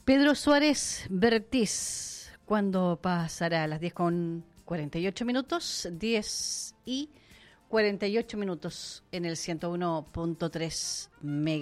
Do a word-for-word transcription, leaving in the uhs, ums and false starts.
Pedro Suárez Vertiz, ¿cuándo pasará? A las diez con cuarenta y ocho minutos, diez y cuarenta y ocho minutos en el ciento uno punto tres Mega.